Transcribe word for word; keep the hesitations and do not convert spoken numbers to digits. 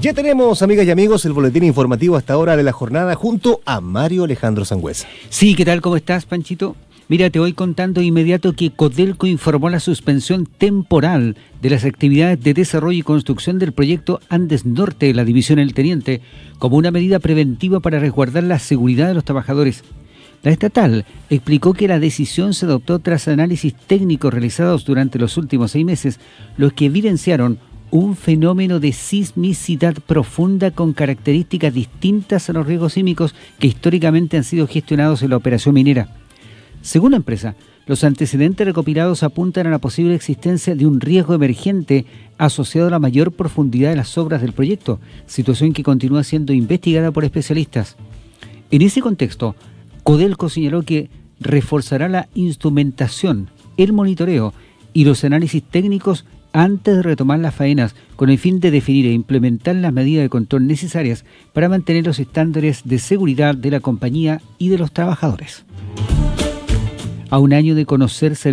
Ya tenemos, amigas y amigos, el boletín informativo hasta ahora de la jornada junto a Mario Alejandro Sangüesa. Sí, ¿qué tal? ¿Cómo estás, Panchito? Mira, te voy contando de inmediato que Codelco informó la suspensión temporal de las actividades de desarrollo y construcción del proyecto Andes Norte de la División El Teniente como una medida preventiva para resguardar la seguridad de los trabajadores. La estatal explicó que la decisión se adoptó tras análisis técnicos realizados durante los últimos seis meses, los que evidenciaron un fenómeno de sismicidad profunda con características distintas a los riesgos sísmicos que históricamente han sido gestionados en la operación minera. Según la empresa, los antecedentes recopilados apuntan a la posible existencia de un riesgo emergente asociado a la mayor profundidad de las obras del proyecto, situación que continúa siendo investigada por especialistas. En ese contexto, Codelco señaló que reforzará la instrumentación, el monitoreo y los análisis técnicos antes de retomar las faenas con el fin de definir e implementar las medidas de control necesarias para mantener los estándares de seguridad de la compañía y de los trabajadores. A un año de conocerse